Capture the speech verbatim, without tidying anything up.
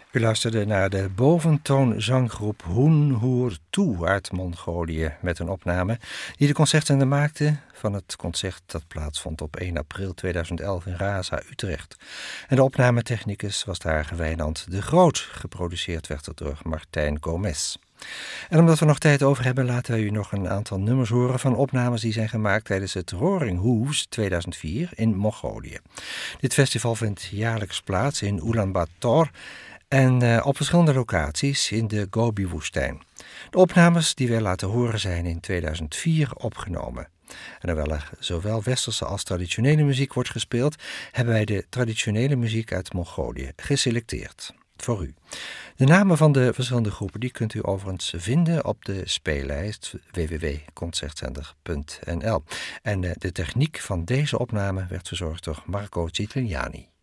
U luisterde naar de boventoonzanggroep Hoen Hoer Toe uit Mongolië met een opname die de concertzender maakte van het concert dat plaatsvond op één april tweeduizend elf in Raza, Utrecht. En de opnametechnicus was daar Wijnand de Groot. Geproduceerd werd het door Martijn Gomez. En omdat we nog tijd over hebben, laten wij u nog een aantal nummers horen van opnames die zijn gemaakt tijdens het Roaring Hoofs tweeduizend vier in Mongolië. Dit festival vindt jaarlijks plaats in Ulaanbaatar en uh, op verschillende locaties in de Gobi-woestijn. De opnames die wij laten horen zijn in tweeduizend vier opgenomen. En hoewel er zowel westerse als traditionele muziek wordt gespeeld, hebben wij de traditionele muziek uit Mongolië geselecteerd. Voor u. De namen van de verschillende groepen die kunt u overigens vinden op de speellijst w w w punt concertzender punt n l. En de techniek van deze opname werd verzorgd door Marco Citiliani.